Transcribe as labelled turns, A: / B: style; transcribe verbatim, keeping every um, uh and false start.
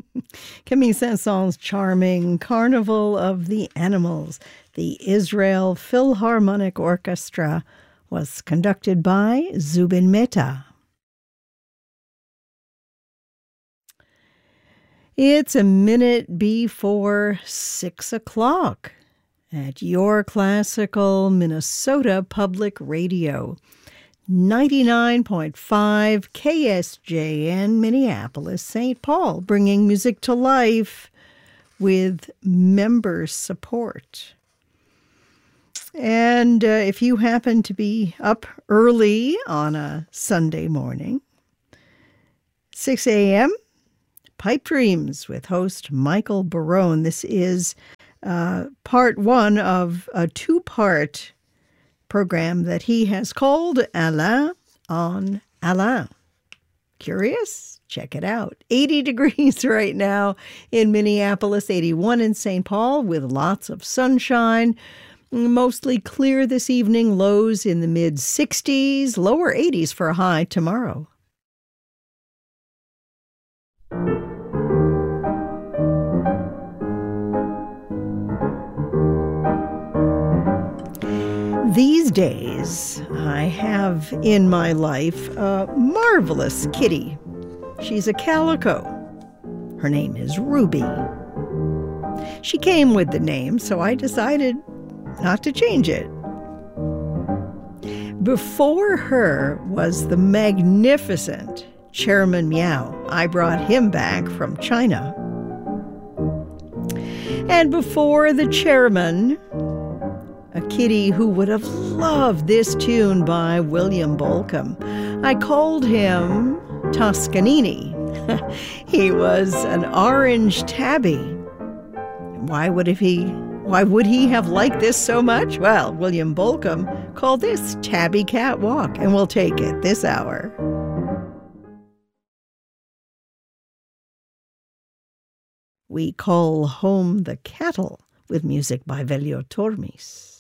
A: Camille Saint-Saëns's charming Carnival of the Animals. The Israel Philharmonic Orchestra was conducted by Zubin Mehta. It's a minute before six o'clock at your classical Minnesota Public Radio. ninety-nine point five K S J N, Minneapolis, Saint Paul, bringing music to life with member support. And uh, if you happen to be up early on a Sunday morning, six a.m., Pipe Dreams with host Michael Barone. This is uh, part one of a two-part program that he has called Alain on Alain. Curious? Check it out. eighty degrees right now in Minneapolis, eighty-one in Saint Paul with lots of sunshine. Mostly clear this evening, lows in the mid sixties, lower eighties for a high tomorrow. These days, I have in my life a marvelous kitty. She's a calico. Her name is Ruby. She came with the name, so I decided not to change it. Before her was the magnificent Chairman Meow. I brought him back from China. And before the Chairman, a kitty who would have loved this tune by William Bolcom. I called him Toscanini. He was an orange tabby. Why would he why would he have liked this so much? Well, William Bolcom called this Tabby Cat Walk, and we'll take it this hour. We call home the cattle with music by Velio Tormis.